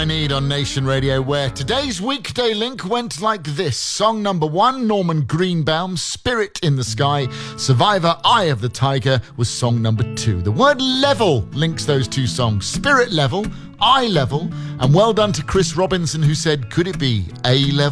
I Need on Nation Radio, where today's weekday link went like this. Song number 1, Norman Greenbaum, Spirit in the Sky. Survivor, Eye of the Tiger was song number 2. The word level links those two songs. Spirit level, eye level, and well done to Chris Robinson, who said, could it be A level?